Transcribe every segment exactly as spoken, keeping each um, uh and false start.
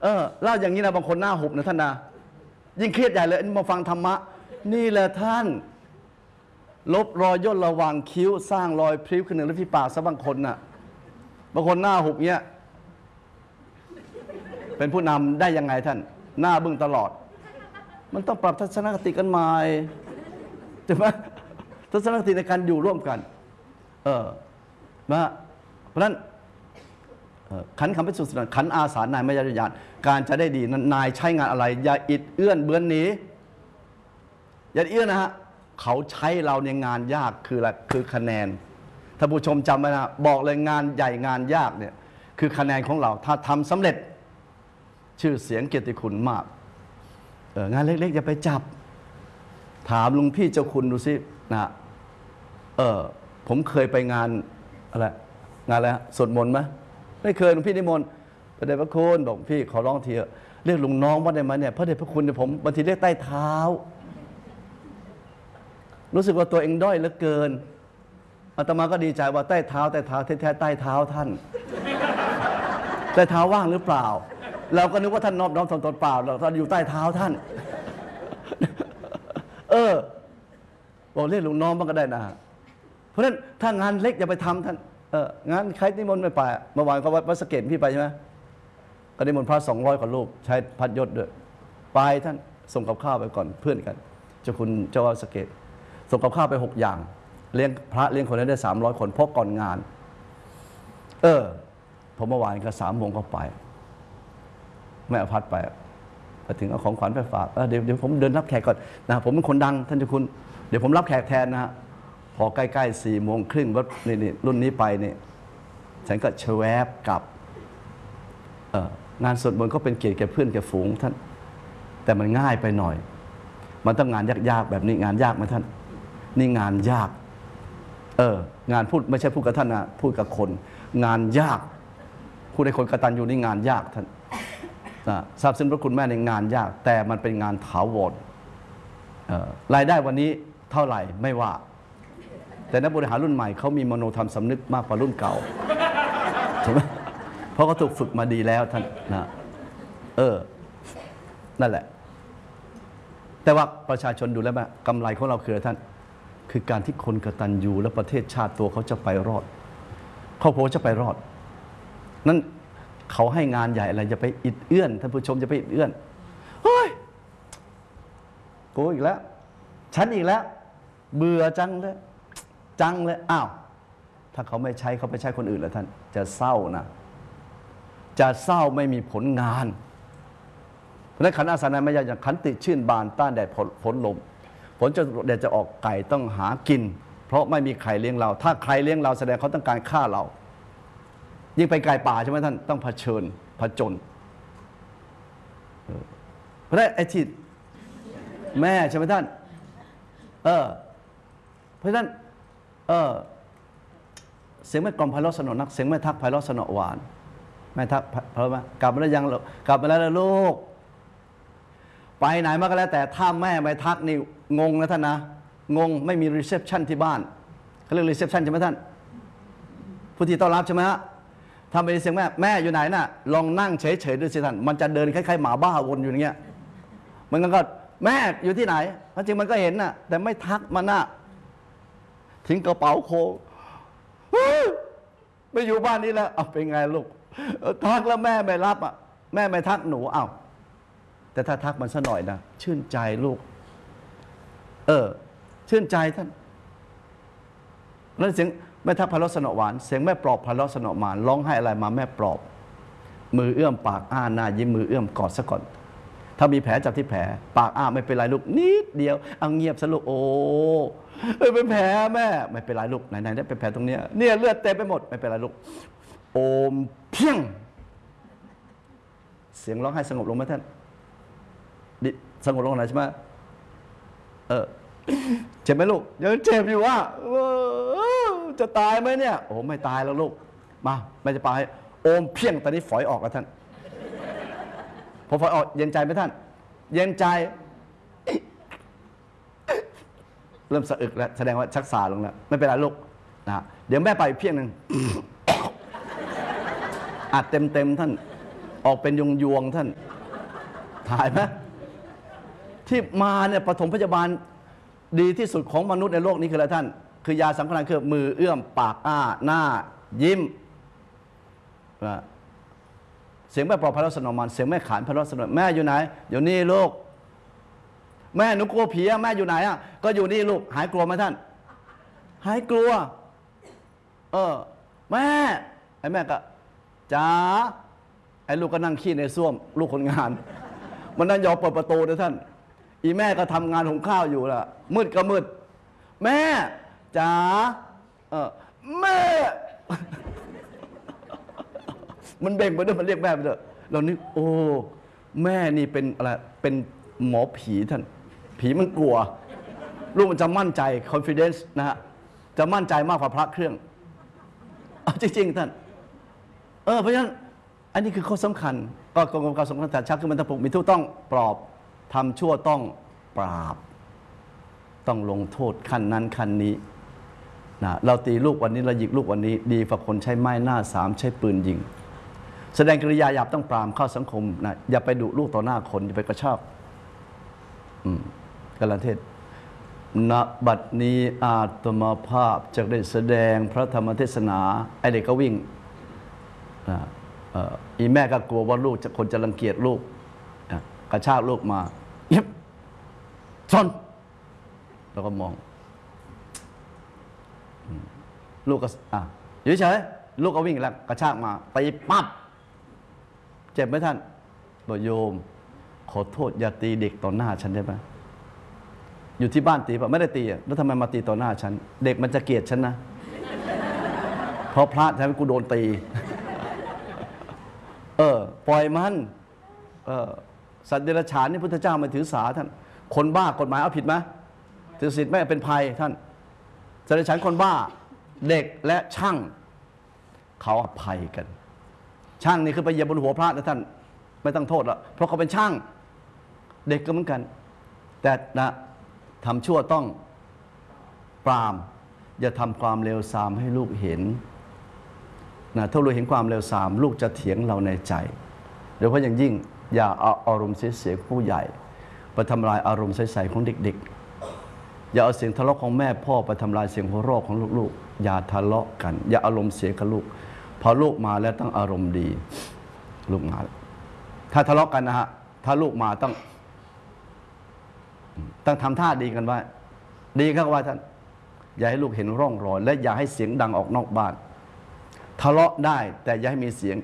เออเล่าอย่างนี้นะบางคนหน้าหุบนะท่านนะยิ่งเครียดใหญ่เลยมาฟังธรรมะนี่แหละท่านลบรอยย่นระหว่างคิ้วสร้างรอยพริ้วขึ้นเหนือริมฝีปากซะบางคนน่ะบางคนหน้าหุบเงี้ยเป็นผู้นำได้ยังไงท่านหน้าบึ้งตลอดมันต้องปรับทัศนคติกันใหม่ใช่ไหมทัศนคติในการอยู่ร่วมกันเออนะเพราะฉะนั้นขันคำพิสุทธิ์ขันอาสานายไม่ยญาณการจะได้ดีนั้นนายใช้งานอะไรอย่าอิดเอื้อนเบื้อนหนีอย่าเอื้อนนะฮะเขาใช้เราในงานยากคืออะไรคือคะแนนท่านผู้ชมจำไว้นะบอกเลยงานใหญ่งานยากเนี่ยคือคะแนนของเราถ้าทำสำเร็จชื่อเสียงเกียรติคุณมากเอองานเล็กๆอย่าไปจับถามลุงพี่เจ้าคุณดูสินะเออผมเคยไปงานอะไรงานอะไรสวดมนต์ไหมไม่เคยลุงพี่นิมนต์พระเดชพระคุณบอกพี่ขอร้องทีเรียกลุงน้องว่าได้ไหมเนี่ยพระเดชพระคุณเนี่ยผมบางทีเรียกใต้เท้ารู้สึกว่าตัวเองด้อยเหลือเกินอาตมาก็ดีใจว่าใต้เท้าใต้เท้าแท้ๆใต้เท้าท่านใต้เท้าว่างหรือเปล่าเราก็นึกว่าท่านนอบน้อมถ่อมตนเปล่าเราอยู่ใต้เท้าท่านเออบอกเรียกลุงน้องมันก็ได้นะเพราะฉะนั้นถ้างานเล็กอย่าไปทำท่านเอองานใครนิมนต์ไม่ไปเมื่อวานเขาวัดสะเกษพี่ไปใช่ไหมก็นิมนต์พระสองร้อยกว่ารูปใช้พัดยศด้วยไปท่านส่งกับข้าวไปก่อนเพื่อนกันเจ้าคุณเจ้าวัดสะเกษส่งกับข้าวไปหกอย่างเลี้ยงพระเลี้ยงคนนั้นได้สามร้อยคนเพราะก่อนงานเออผมเมื่อวานก็สามโมงก็ไปแม่อภัทรไปไปถึงเอาของขวัญไปฝากเดี๋ยวเดี๋ยวผมเดินรับแขกก่อนนะผมเป็นคนดังท่านเจ้าคุณเดี๋ยวผมรับแขกแทนนะฮะพอใกล้ๆสี่โมงครึ่งรถนี่นี่รุ่นนี้ไปเนี่ยฉันก็ชแวบกลับเอองานสวดมนต์ก็เป็นเกียรติแก่เพื่อนแก่ฝูงท่านแต่มันง่ายไปหน่อยมันต้องงานยากๆแบบนี้งานยากไหมท่านนี่งานยากเอองานพูดไม่ใช่พูดกับท่านนะพูดกับคนงานยากพูดให้คนกตัญญูนี่งานยากท่านทราบซึ้งพระคุณแม่ในงานยากแต่มันเป็นงานถาวรรายได้วันนี้เท่าไหร่ไม่ว่าแต่นักบริหารรุ่นใหม่เขามีมโนธรรมสำนึกมากกว่ารุ่นเก่าใช่ไหมเพราะเขาถูกฝึกมาดีแล้วท่านนะเออนั่นแหละแต่ว่าประชาชนดูแล้วว่ากำไรของเราคือท่านคือการที่คนกตัญญูและประเทศชาติตัวเขาจะไปรอดครอบครัวจะไปรอดนั่นเขาให้งานใหญ่อะไรจะไปอิดเอื้อนท่านผู้ชมจะไปอิดเอื้อนเฮ้ยกูอีกแล้วฉันอีกแล้วเบื่อจังเลยจังเลยอ้าวถ้าเขาไม่ใช้เขาไปใช้คนอื่นแล้วท่านจะเศร้านะจะเศร้าไม่มีผลงานเพราะนั้นขันอาสานัยไม่ใช่อย่างขันติชื่นบานต้านแดดฝนลมฝนจะแดดจะออกไก่ต้องหากินเพราะไม่มีใครเลี้ยงเราถ้าใครเลี้ยงเราแสดงเขาต้องการฆ่าเรายิ่งไปไก่ป่าใช่ไหมท่านต้องเผชิญผจญเพราะนั้นไอ้ที่แม่ใช่ไหมท่านเออเพราะฉะนั้นเออเสียงแม่กล่อมไพเราะสนอนักเสียงแม่ทักไพเราะสนอหวานแม่ทักเพราะว่ากลับมาแล้วยังกลับมาแล้วลูกไปไหนมาก็แล้วแต่ถ้าแม่ไม่ทักนี่งงนะท่านนะงงไม่มีรีเซพชันที่บ้านเขาเรียกรีเซพชันใช่ไหมท่านผู้ที่ต้อนรับใช่ไหมฮะถ้าไม่ได้เสียงแม่แม่อยู่ไหนน่ะลองนั่งเฉยๆดูสิท่านมันจะเดินคล้ายๆหมาบ้าวนอยู่อย่างเงี้ยมันก็แม่อยู่ที่ไหนเพราะจริงมันก็เห็นน่ะแต่ไม่ทักมันน่ะทิ้งกระเป๋าโคไม่อยู่บ้านนี้แล้วเอาเป็นไงลูกทักแล้วแม่ไม่รับอ่ะแม่ไม่ทักหนูเอ้าแต่ถ้าทักมันซะหน่อยนะชื่นใจลูกเออชื่นใจท่านแล้วเสียงแม่ทักไพเราะสนอหวานเสียงแม่ปลอบไพเราะสนอหวานร้องไห้อะไรมาแม่ปลอบมือเอื้อมปากอ้าหน้ายิ้มมือเอื้อมกอดซะก่อนถ้ามีแผลจับที่แผลปากอ้าไม่เป็นไรลูกนิดเดียวเอาเงียบซะลูกโอ้เป็นแผลแม่ไม่เป็นไรลูกไหนๆได้เป็นแผลตรงเนี้ยเนี่ยเลือดเต็มไปหมดไม่เป็นไรลูกโอมเพียงเสียงร้องไห้สงบลงไหมท่านสงบลงไหนใช่ไหมเออเจ็บไหมลูกยังเจ็บอยู่ว่าจะตายไหมเนี่ยโอ้ไม่ตายแล้วลูกมาไม่จะไปโอมเพียงตอนนี้ฝอยออกแล้วท่านพอฝอยออกเย็นใจไหมท่านเย็นใจเริ่มสะอึกแล้วแสดงว่าชักษาลงแล้วไม่เป็นไรลูกนะเดี๋ยวแม่ไปเพียงหนึ่งอัดเต็มเต็มท่านออกเป็นยวงยวงท่านถ่ายไหมที่มาเนี่ยปฐมพยาบาลดีที่สุดของมนุษย์ในโลกนี้คืออะไรท่านคือยาสำคัญคือมือเอื้อมปากอ้าหน้ายิ้มเสียงแม่ปลอบพระสนมมันเสียงแม่ขานพระสนมแม่อยู่ไหนอยู่นี่ลูกแม่หนูกลัวผีแม่อยู่ไหนอ่ะก็อยู่นี่ลูกหายกลัวไหมท่านหายกลัวเออแม่ไอ้แม่ก็จ๋าไอ้ลูกก็นั่งขี้ในส้วมลูกคนงานมันนั่งยอมเปิดประตูนะท่านอีแม่ก็ทำงานหุงข้าวอยู่ล่ะมืดก็มืดแม่จ๋าเออแม่มันเบ่งไปด้วยมันเรียกแม่ไปด้วยเรานึกโอ้แม่นี่เป็นอะไรเป็นหมอผีท่านผีมันกลัวลูกมันจะมั่นใจ confidence นะฮะจะมั่นใจมากกว่าพระเครื่องเอาจริงๆท่านเออเพราะฉะนั้นอันนี้คือข้อสำคัญก็กองกำกับสำคัญแต่ชักคือมันต้องปลุกมีทุกต้องปลอบทำชั่วต้องปราบต้องลงโทษขั้นนั้นขั้นนี้นะเราตีลูกวันนี้เราหยิกลูกวันนี้ดีกว่าคนใช้ไม้หน้าสามใช้ปืนยิงแสดงกิริยาหยาบต้องปรามเข้าสังคมนะอย่าไปดุลูกต่อหน้าคนอย่าไปกระชากกาลเทศณบัดนี้อาตมาภาพจะได้แสดงพระธรรมเทศนาไอเด็กก็วิ่งนะอีแม่ก็กลัวว่าลูกจะคนจะรังเกียจลูกกระชากลูกมาเย็บชนแล้วก็มองลูกก็อ่ะอยู่เฉยลูกก็วิ่งแล้วกระชากมาตีปั๊บเจ็บไหมท่านบอกโยมขอโทษอย่าตีเด็กต่อหน้าฉันได้ไหมอยู่ที่บ้านตีป่ะไม่ได้ตีแล้วทำไมมาตีต่อหน้าฉันเด็กมันจะเกลียดฉันนะเพราะพระทำให้กูโดนตีเออปล่อยมันเออสัตว์เดรัจฉานนี่พุทธเจ้าไม่ถือสาท่านคนบ้ากฎหมายเอาผิดไหมถือศีลไม่เป็นภัยท่านสัตว์เดรัจฉานคนบ้าเด็กและช่างเขาอภัยกันช่างนี่คือไปเหยียบบนหัวพระนะท่านไม่ต้องโทษละเพราะเขาเป็นช่างเด็กก็เหมือนกันแต่นะทำชั่วต้องปรามอย่าทำความเลวทรามให้ลูกเห็นนะถ้าเราเห็นความเลวทรามลูกจะเถียงเราในใจโดยเฉพาะอย่างยิ่งอย่าเอาอารมณ์เสียๆผู้ใหญ่ไปทำลายอารมณ์ใสๆของเด็กๆอย่าเอาเสียงทะเลาะของแม่พ่อไปทำลายเสียงหัวเราะของลูกๆอย่าทะเลาะกันอย่าอารมณ์เสียกับลูกพอลูกมาแล้วต้องอารมณ์ดีลูกมาถ้าทะเลาะกันนะฮะถ้าลูกมาต้องต้องทำท่าดีกันไว้ดีกันไว้ท่านอย่าให้ลูกเห็นร่องรอยและอย่าให้เสียงดังออกนอกบ้านทะเลาะได้แต่อย่าให้มีเสียง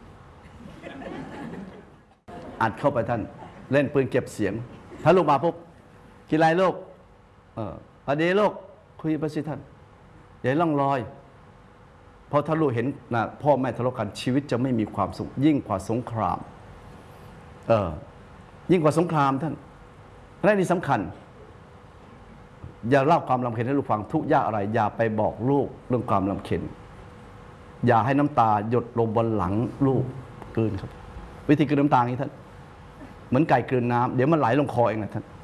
อัดเข้าไปท่านเล่นปืนเก็บเสียงถ้าลูกมาปุ๊บกินอะไรลูกเออพอดีลูกคุยไปสิท่านอย่าให้ร่องรอยเพราะถ้าลูกเห็นนะพ่อแม่ทะเลาะกันชีวิตจะไม่มีความสุขยิ่งกว่าสงครามเออยิ่งกว่าสงครามท่านและนี่สำคัญอย่าเล่าความลำเค็ญให้ลูกฟังทุกข์ยากอะไรอย่าไปบอกลูกเรื่องความลำเค็ญอย่าให้น้ำตาหยดลงบนหลังลูกกลืนครับวิธีกลืนน้ำตาอย่างนี้ท่านเหมือนไก่กลืนน้ำเดี๋ยวมันไหลลงคอเองนะท่าน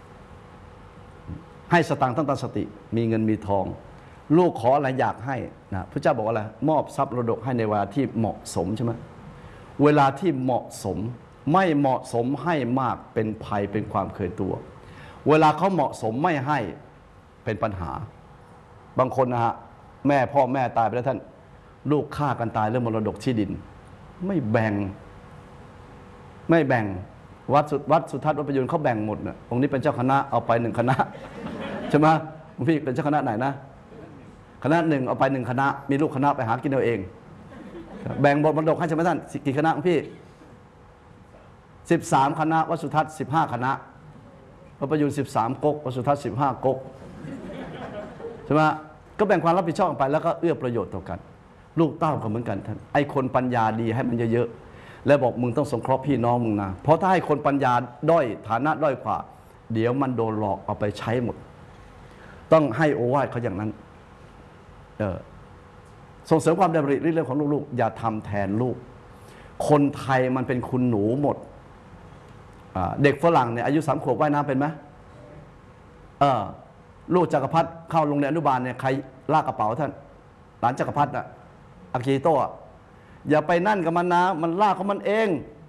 ให้สตางค์ตั้งแต่สติมีเงินมีทองลูกขออะไรอยากให้นะพระเจ้าบอกอะไรมอบทรัพย์มรดกให้ในเวลาที่เหมาะสมใช่ไหมเวลาที่เหมาะสมไม่เหมาะสมให้มากเป็นภัยเป็นความเคยตัวเวลาเขาเหมาะสมไม่ให้เป็นปัญหาบางคนนะฮะแม่พ่อแม่ตายไปแล้วท่านลูกฆ่ากันตายเรื่องมรดกที่ดินไม่แบ่งไม่แบ่งวัดสุวัดสุทัศน์วัดประยุนเขาแบ่งหมดนะองค์นี้เป็นเจ้าคณะเอาไปหนึ่งคณะใช่ไหมหลวงพี่เป็นเจ้าคณะไหนนะคณะหนึ่งเอาไปหนึ่งคณะมีลูกคณะไปหากินเอาเองแบ่งบทมรดกให้ใช่ไหมท่านกี่คณะพี่สิบสามคณะวัดสุทัศน์สิบห้าคณะวัดประยุนสิบสามก๊กวัดสุทัศน์สิบห้าก๊กใช่ไหมก็แบ่งความรับผิดชอบไปแล้วก็เอื้อประโยชน์ต่อกันลูกเต้าก็เหมือนกันท่านไอ้คนปัญญาดีให้มันเยอะๆแล้วบอกมึงต้องสงเคราะห์พี่น้องมึงนะเพราะถ้าให้คนปัญญาด้อยฐานะด้อยกว่าเดี๋ยวมันโดนหลอกเอาไปใช้หมดต้องให้โอวาทเขาอย่างนั้นเออส่งเสริมความดำริเรื่องของลูกๆอย่าทำแทนลูกคนไทยมันเป็นคุณหนูหมดเด็กฝรั่งเนี่ยอายุสามขวบว่ายน้ำเป็นไหมเออลูกจักรพรรดิเข้าโรงเรียนอนุบาลเนี่ยใครลากกระเป๋าท่านหลานจักรพรรดิอะอากิโตะอย่าไปนั่นกับมันนะมันลากของมันเอง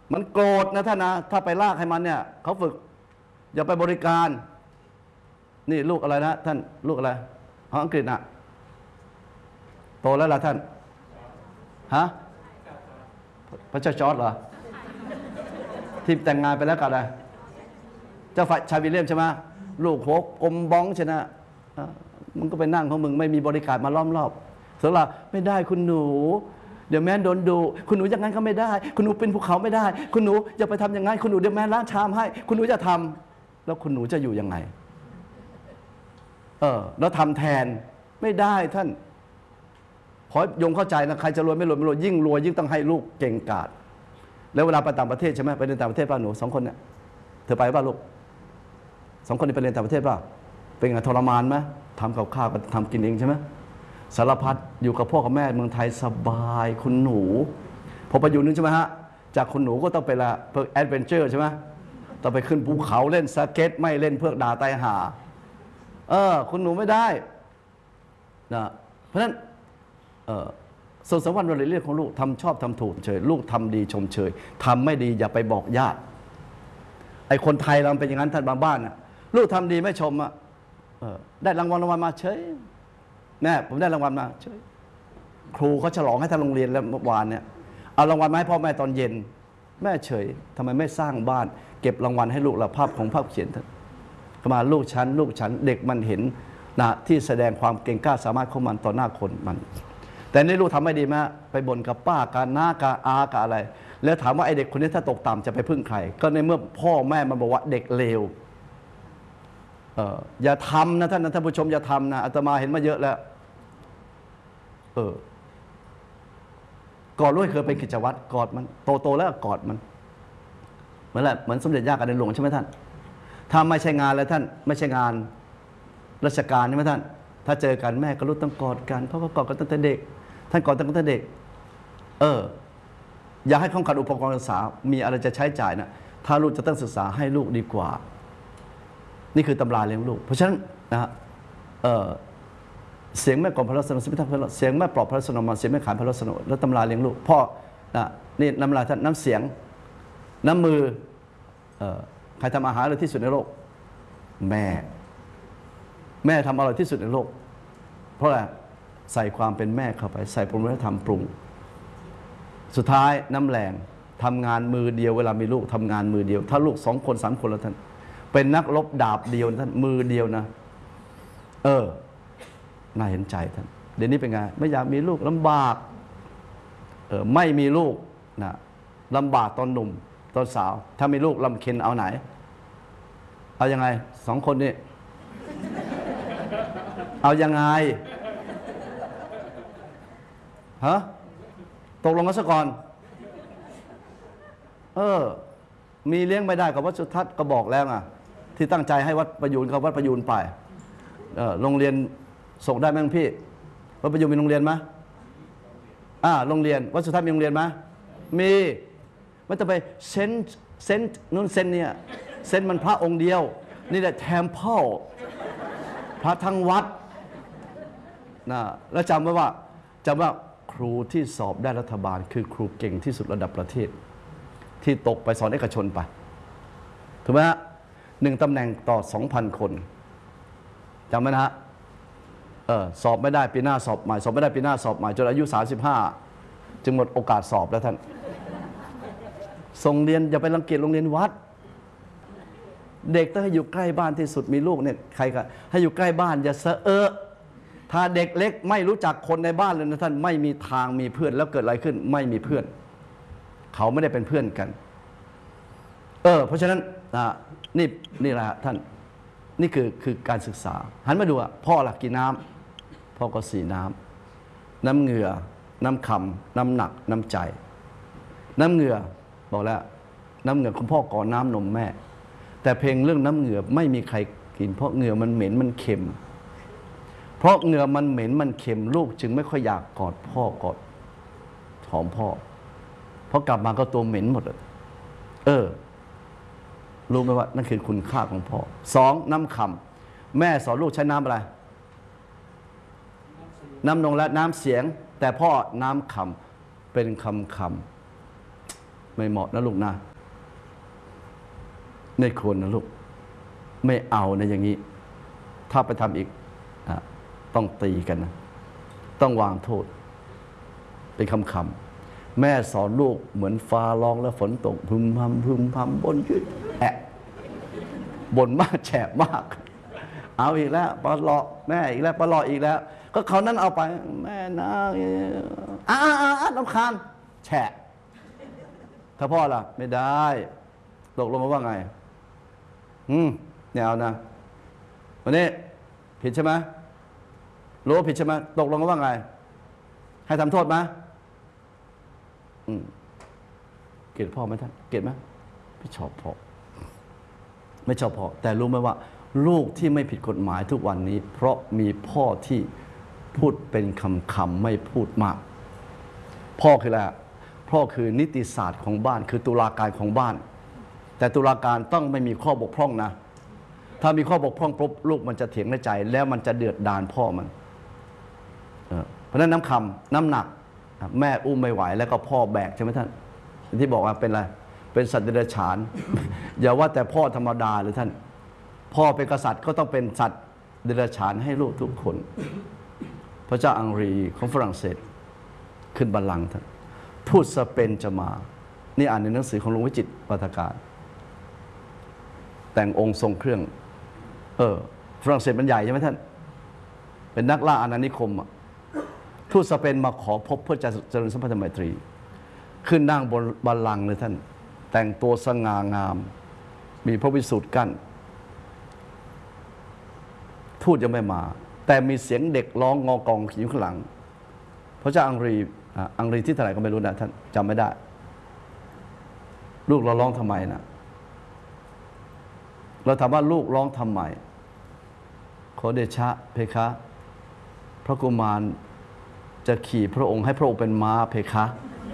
มันโกรธนะท่านนะถ้าไปลากให้มันเนี่ยเขาฝึกอย่าไปบริการนี่ลูกอะไรนะท่านลูกอะไรของอังกฤษนะโตแล้วล่ะท่านฮะพระเจ้าจอร์จเหรอที่แต่งงานไปแล้วกันอะไรเจ้าฝ่ายชายวิลเลียมใช่ไหมลูกหัวกลมบ้องใช่ไหมมึงก็ไปนั่งของมึงไม่มีบริการมาล้อมรอบสำหรับไม่ได้คุณหนูเดี๋ยวแม่โดนดูคุณหนูอย่างนั้นก็ไม่ได้คุณหนูเป็นภูเขาไม่ได้คุณหนูอย่าไปทำอย่างนั้นคุณหนูเดี๋ยวแม่ล้างชามให้คุณหนูจะทำแล้วคุณหนูจะอยู่ยังไงเออแล้วทำแทนไม่ได้ท่านขอยงเข้าใจนะใครจะรวยไม่รวยไม่รวยยิ่งรวยยิ่งต้องให้ลูกเก่งกาจแล้วเวลาไปต่างประเทศใช่ไหมไปเรียนต่างประเทศป่ะหนูสองคนเนี่ยเธอไปป่ะลูกสองคนนี้ไปเรียนต่างประเทศป่ะเป็นไงทรมานไหมทำกับข้าวก็ทำกินเองใช่ไหมสารพัดอยู่กับพ่อกับแม่เมืองไทยสบายคุณหนูพอไปอยู่นึงใช่ไหมฮะจากคุณหนูก็ต้องไปละเพื่อแอดเวนเจอร์ใช่ไหมต้องไปขึ้นภูเขาเล่นสเก็ตไม่เล่นเพื่อด่าตายหาเออคุณหนูไม่ได้นะเพราะฉะนั้นส่วนสำคัญในเรื่องของลูกทำชอบทำถูกเฉยลูกทำดีชมเชยทำไม่ดีอย่าไปบอกญาติไอ้คนไทยเราเป็นอย่างนั้นท่านบางบ้านนะลูกทำดีไม่ชมอ่ะได้รางวัลรางวัลมาเฉยแม่ผมได้รางวัลมาเฉยครูเขาฉลองให้ท่านโรงเรียนแล้วเมื่อวานเนี่ยเอารางวัลมาให้พ่อแม่ตอนเย็นแม่เฉยทำไมไม่สร้างบ้านเก็บรางวัลให้ลูกละภาพของภาพเขียนท่านเข้ามาลูกฉันลูกฉันเด็กมันเห็นนะที่แสดงความเก่งกล้าสามารถของมันต่อหน้าคนมันแต่นี่ลูกทำไม่ดีไหมไปบ่นกับป้ากับน้ากับอากับอะไรแล้วถามว่าไอเด็กคนนี้ถ้าตกต่ำจะไปพึ่งใครก็ในเมื่อพ่อแม่มันบอกว่าเด็กเลวเอออย่าทำนะท่านท่านผู้ชมอย่าทำนะอาตมาเห็นมาเยอะแล้วเออ กอดลูกเคยเป็นกิจวัตรกอดมันโตโตแล้วกอดมันเหมือนแหละเหมือนสมเด็จย่ากันในหลวงใช่ไหมท่านถ้าไม่ใช่งานแล้วท่านไม่ใช่งานราชการใช่ไหมท่านถ้าเจอกันแม่กับลูกต้องกอดกันเพราะเขากอดกันตั้งแต่เด็กท่านกอดตั้งแต่เด็กเอออย่าให้ของขาดอุปกรณ์ศึกษามีอะไรจะใช้จ่ายนะถ้าลูกจะต้องศึกษาให้ลูกดีกว่านี่คือตำราเลี้ยงลูกเพราะฉะนั้นนะฮะเออเสียงแม่กล่อมพระรัศนเสียงแม่ทำพระเสียงแม่ปลอบพระรัศนมาเสียงแม่ขานพระรัศนแล้วตำราเลี้ยงลูกพ่อนะนี่น้ำลายท่านน้ำเสียงน้ำมือเอ่อใครทำอาหารอร่อยที่สุดในโลกแม่แม่ทำอร่อยที่สุดในโลกเพราะอะไรใส่ความเป็นแม่เข้าไปใส่ปรุงและทำปรุงสุดท้ายน้ำแรงทำงานมือเดียวเวลามีลูกทำงานมือเดียวถ้าลูกสองคนสามคนแล้วท่านเป็นนักรบดาบเดียวท่านมือเดียวนะเออน่าเห็นใจท่านเดี๋ยวนี้เป็นไงไม่อยากมีลูกลำบากเออไม่มีลูกนะลำบากตอนหนุ่มตอนสาวถ้ามีลูกลำเค็ญเอาไหนเอายังไงสองคนนี้เอายังไงฮะตกลงกันซะก่อนเออมีเลี้ยงไม่ได้กับวัดสุทัศน์ก็บอกแล้วไงที่ตั้งใจให้วัดประยูนกับวัดประยูนไปเออโรงเรียนส่งได้ไหมพี่วัดประยูนมีโรงเรียนไหมอ่าโรงเรียนวัดสุทัศน์มีโรงเรียนไหมมีมันจะไปเซนเซนนู่นเซนเนี่ยเซนมันพระองค์เดียวนี่แหละเทมเพลพระทั้งวัดนะแล้วจำไว้ว่าจำว่าครูที่สอบได้รัฐบาลคือครูเก่งที่สุดระดับประเทศที่ตกไปสอนเอกชนไปถูกไหมฮะหนึ่งตำแหน่งต่อสองพันคนจำไว้นะฮะเออสอบไม่ได้ปีหน้าสอบใหม่สอบไม่ได้ปีหน้าสอบใหม่จนอายุสามสิบห้าจึงหมดโอกาสสอบแล้วท่านส่งเรียนอย่าไปรังเกียจโรงเรียนวัดเด็กต้องให้อยู่ใกล้บ้านที่สุดมีลูกเนี่ยใครก็ให้อยู่ใกล้บ้านอย่าเสอะเอะถ้าเด็กเล็กไม่รู้จักคนในบ้านเลยนะท่านไม่มีทางมีเพื่อนแล้วเกิดอะไรขึ้นไม่มีเพื่อนเขาไม่ได้เป็นเพื่อนกันเออเพราะฉะนั้นนี่นี่แหละท่านนี่คือคือการศึกษาหันมาดูอ่ะพ่อหลักกินน้ำพ่อก็สีน้ำน้ำเหงื่อน้ำคำน้ำหนักน้ำใจน้ำเหงื่อบอกแล้วน้ำเหงื่อของพ่อก่อนน้ำนมแม่แต่เพลงเรื่องน้ำเหงื่อไม่มีใครกินเพราะเหงื่อมันเหม็นมันเค็มเพราะเหงื่อมันเหม็นมันเค็มลูกจึงไม่ค่อยอยากกอดพ่อกอดหอมพ่อเพราะกลับมาก็ตัวเหม็นหมดเลยเออรู้ไหมว่านั่นคือคุณค่าของพ่อสองน้ำคำแม่สอนลูกใช้น้ำอะไรน้ำนงและน้ำเสียงแต่พ่อน้ำคำเป็นคำคำไม่เหมาะนะลูกนะไม่ควรนะลูกไม่เอานะอย่างนี้ถ้าไปทำอีกอต้องตีกันนะต้องวางโทษเป็นคำคำแม่สอนลูกเหมือนฟ้าร้องแล้วฝนตกพึมพำพึมพำบนยืดแอะบนมากแฉะมากเอาอีกแล้วปลาะแม่อีกแล้วปลาะอีกแล้วก็เขานั้นเอาไปแม่นะอ้าอ้าอ้าน้ำคานแฉะถ้าพ่อล่ะไม่ได้ตกลงมาว่าไงอืมเนี่ยเอานะวันนี้ผิดใช่ไหมรู้ว่าผิดใช่ไหมตกลงกันว่าไงให้ทำโทษไหมอืมเกลียดพ่อไหมท่านเกลียดไหมไม่ชอบพ่อไม่ชอบพ่อแต่รู้ไหมว่าลูกที่ไม่ผิดกฎหมายทุกวันนี้เพราะมีพ่อที่พูดเป็นคำคำไม่พูดมากพ่อคืออะไรพ่อคือนิติศาสตร์ของบ้านคือตุลาการของบ้านแต่ตุลาการต้องไม่มีข้อบกพร่องนะถ้ามีข้อบกพร่องปุ๊บลูกมันจะเถียงในใจแล้วมันจะเดือดดาลพ่อมันเพราะนั้นน้ำคำน้ำหนักแม่อุ้มไม่ไหวแล้วก็พ่อแบกใช่ไหมท่านที่บอกว่าเป็นอะไรเป็นสัตว์เดรัจฉาน อย่าว่าแต่พ่อธรรมดาเลยท่านพ่อเป็นกษัตริย์ก็ต้องเป็นสัตว์เดรัจฉานให้ลูกทุกคนพระเจ้าอังรีของฝรั่งเศสขึ้นบัลลังก์ท่านทูตสเปนจะมานี่อ่านในหนังสือของหลวงวิจิตรวัฒการแต่งองค์ทรงเครื่องเออฝรั่งเศสมันใหญ่ใช่ไหมท่านเป็นนักล่าอาณานิคมอ่ะทูตสเปนมาขอพบเพื่อจะเจริญสัมพันธไมตรีขึ้นนั่งบนบัลลังก์เลยท่านแต่งตัวสง่างามมีพระวิสูตรกั้นทูตยังไม่มาแต่มีเสียงเด็กร้องงอกองอยู่ข้างหลังพระเจ้าอังรีอังรีที่เท่าไหร่ก็ไม่รู้นะท่านจำไม่ได้ลูกเราร้องทำไมนะเราถามว่าลูกร้องทำไมขอเดชะเพคะพระกุมารจะขี่พระองค์ให้พระองค์เป็นม้าเพคะ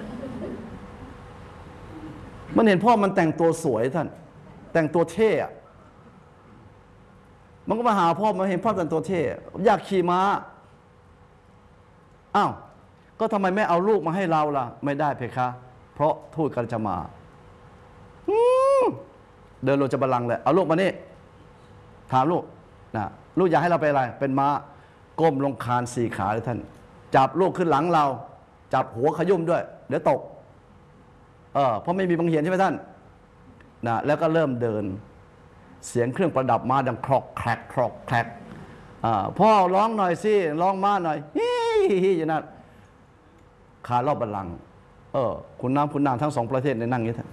มันเห็นพ่อมันแต่งตัวสวยท่านแต่งตัวเท่มันก็มาหาพ่อมาเห็นพ่อแต่งตัวเท่อยากขี่ม้าอ้าวก็ทำไมไม่เอาลูกมาให้เราล่ะไม่ได้เพคะเพราะทูตกำลังจะมาเดินลงจากบัลลังก์เลยเอาลูกมานี่ถามลูกนะลูกอยากให้เราเป็นอะไรเป็นม้าก้มลงคานสี่ขาเลยท่านจับลูกขึ้นหลังเราจับหัวขยุ่มด้วยเดี๋ยวตกเออเพราะไม่มีบังเหียนใช่ไหมท่านนะแล้วก็เริ่มเดินเสียงเครื่องประดับม้าดังคลอกแคลกคลอกแคลกพ่อร้องหน่อยสิร้องม้าหน่อยฮิฮิอย่างนั้นขารอบบัลลังก์เออคุณน้ำคุณนางทั้งสองประเทศในนั่งอย่างนี้ท่าน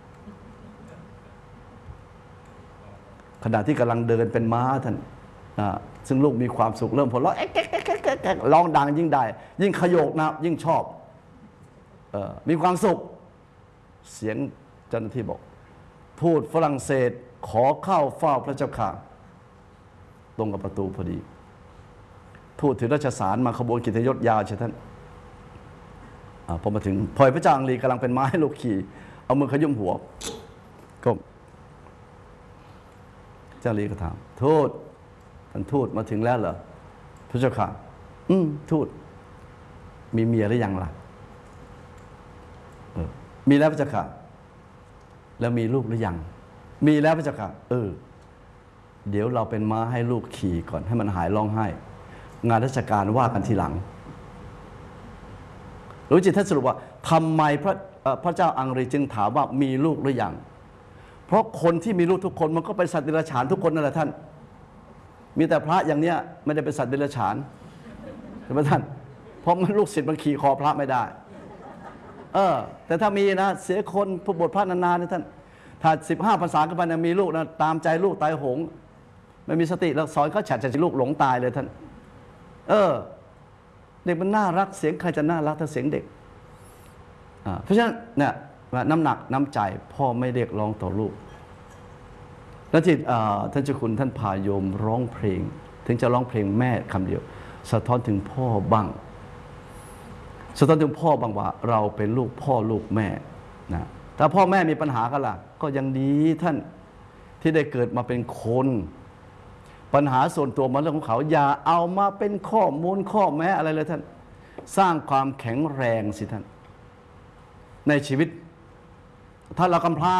ขณะที่กำลังเดินเป็นม้าท่านซึ่งลูกมีความสุขเริ่มพอร้องร้องดังยิ่งได้ยิ่งขยโยกนะยิ่งชอบออมีความสุขเสียงเจ้าหน้าที่บอกทูตฝรั่งเศสขอเข้าเฝ้าพระเจ้าค่ะตรงกับประตูพอดีทูตถือราชสารมาขบวนกิตยศยาวใช่ท่านพอมาถึงพลอยพระเจ้าอังรีกำลังเป็นม้าให้ลูกขี่เอามือขยุ่มหัวก้มเจ้าลีก็ถามทูตท่านทูตมาถึงแล้วเหรอพระเจ้าค่ะอืมทูตมีเมียหรือยังล่ะเออมีแล้วพระเจ้าค่ะแล้วมีลูกหรือยังมีแล้วพระเจ้าค่ะเออเดี๋ยวเราเป็นม้าให้ลูกขี่ก่อนให้มันหายร้องไห้งานราชการว่ากันทีหลังรู้จิตท่านสรุปว่าทำไมพระพระเจ้าอังรีจึงถามว่ามีลูกหรือยังเพราะคนที่มีลูกทุกคนมันก็เป็นสัตว์เดรัจฉานทุกคนนั่นแหละท่านมีแต่พระอย่างเนี้ยไม่ได้เป็นสัตว์เดรัจฉานใช่ไหมท่านเพราะมันลูกศิษย์มันขี่คอพระไม่ได้เออแต่ถ้ามีนะเสียคนผู้บทพระนานๆนี่ท่านถ้าสิบห้าภาษากันไปนะมีลูกนะตามใจลูกตายโหงไม่มีสติแล้วสอนเขาฉัดจะลูกหลงตายเลยท่านเออเด็กมันน่ารักเสียงใครจะน่ารักถ้าเสียงเด็กเพราะฉะนั้นเนี่ยน้ำหนักน้ำใจพ่อไม่เรียกร้องต่อลูกแล้วที่ท่านเจ้าคุณท่านพาโยมร้องเพลงถึงจะร้องเพลงแม่คำเดียวสะท้อนถึงพ่อบ้างสะท้อนถึงพ่อบ้างว่าเราเป็นลูกพ่อลูกแม่นะถ้าพ่อแม่มีปัญหากันล่ะก็ยังดีท่านที่ได้เกิดมาเป็นคนปัญหาส่วนตัวมันเรื่องของเขาอย่าเอามาเป็นข้อมูลข้อแม้อะไรเลยท่านสร้างความแข็งแรงสิท่านในชีวิตถ้าเรากำพร้า